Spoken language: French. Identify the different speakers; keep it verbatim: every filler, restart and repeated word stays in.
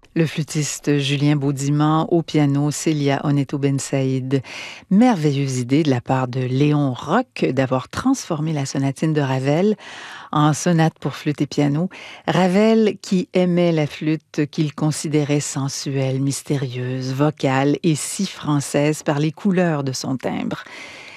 Speaker 1: Le flûtiste Julien Baudimand, au piano Célia Oneto Bensaïd. Merveilleuse idée de la part de Léon Roch d'avoir transformé la sonatine de Ravel en sonate pour flûte et piano. Ravel qui aimait la flûte qu'il considérait sensuelle, mystérieuse, vocale et si française par les couleurs de son timbre.